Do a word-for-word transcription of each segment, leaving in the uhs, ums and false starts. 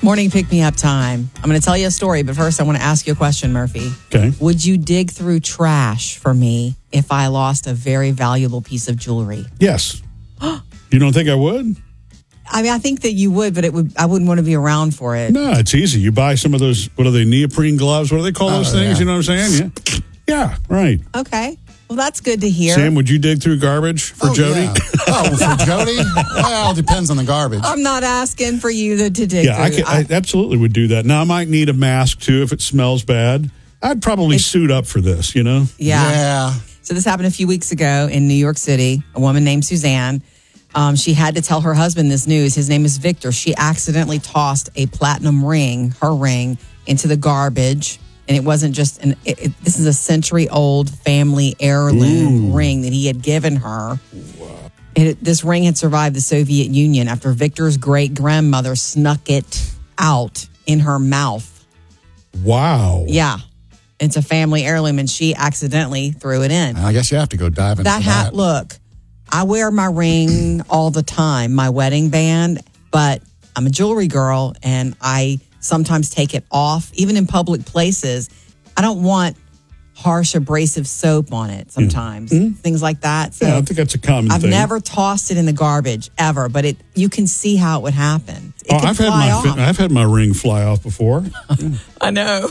Morning pick-me-up time. I'm going to tell you a story, but first I want to ask you a question, Murphy. Okay. Would you dig through trash for me if I lost a very valuable piece of jewelry? Yes. You don't think I would? I mean, I think that you would, but it would. I wouldn't want to be around for it. No, it's easy. You buy some of those, what are they, neoprene gloves? What do they call those Oh, things? yeah. You know what I'm saying? Yeah. Yeah, right. Okay. Well, that's good to hear. Sam, would you dig through garbage for oh, Jody? Yeah. Oh, for Jody? Well, it depends on the garbage. I'm not asking for you to, to dig Yeah, I, through. can, I absolutely would do that. Now, I might need a mask, too, if it smells bad. I'd probably It's- suit up for this, you know? yeah. Yeah. So this happened a few weeks ago in New York City. A woman named Suzanne. Um, she had to tell her husband this news. His name is Victor. She accidentally tossed a platinum ring, her ring, into the garbage. And it wasn't just an, it, it, this is a century old family heirloom Ooh. ring that he had given her. Wow. It, this ring had survived the Soviet Union after Victor's great grandmother snuck it out in her mouth. Wow. Yeah. It's a family heirloom and she accidentally threw it in. I guess you have to go dive into That that. hat, look, I wear my ring all the time, my wedding band, but I'm a jewelry girl and I sometimes take it off, even in public places. I don't want harsh abrasive soap on it sometimes, mm-hmm. things like that. So Yeah, I think that's a common I've thing. never tossed it in the garbage ever, but it you can see how it would happen. It Oh, can I've had fly my off. fi- I've had my ring fly off before. I know.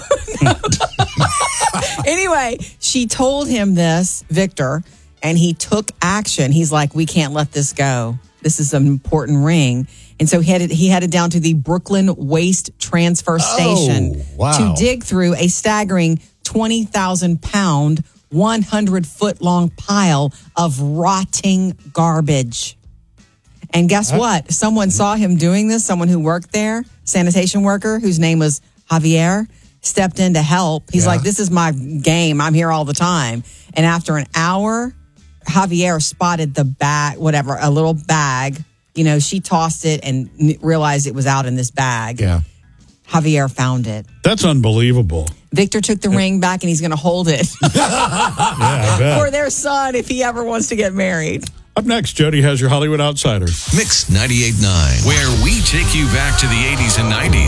Anyway, she told him this, Victor, and he took action. He's like, we can't let this go. This is an important ring. And so he headed, he headed down to the Brooklyn Waste Transfer Station Oh, wow. to dig through a staggering twenty thousand pound, one hundred foot long pile of rotting garbage. And guess what? Someone saw him doing this. Someone who worked there, sanitation worker, whose name was Javier, stepped in to help. He's Yeah. like, this is my game. I'm here all the time. And after an hour, Javier spotted the bag, whatever, a little bag. You know, she tossed it and n- realized it was out in this bag. Yeah. Javier found it. That's unbelievable. Victor took the ring back and he's going to hold it Yeah, I bet. for their son if he ever wants to get married. Up next, Jody has your Hollywood Outsiders. Mix ninety-eight point nine, where we take you back to the eighties and nineties.